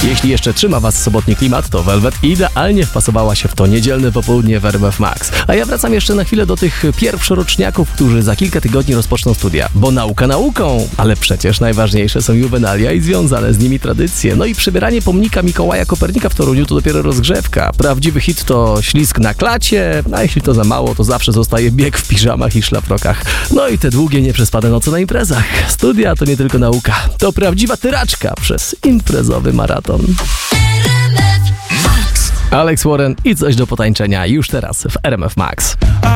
Jeśli jeszcze trzyma was sobotni klimat, to Velvet idealnie wpasowała się w to niedzielne popołudnie w RMF Max. A ja wracam jeszcze na chwilę do tych pierwszoroczniaków, którzy za kilka tygodni rozpoczną studia. Bo nauka nauką, ale przecież najważniejsze są juwenalia i związane z nimi tradycje. No i przybieranie pomnika Mikołaja Kopernika w Toruniu to dopiero rozgrzewka. Prawdziwy hit to ślizg na klacie, a jeśli to za mało, to zawsze zostaje bieg w piżamach i szlafrokach. No i te długie, nieprzespane noce na imprezach. Studia to nie tylko nauka, to prawdziwa tyraczka przez imprezowy maraton. Alex Warren i coś do potańczenia już teraz w RMF Max.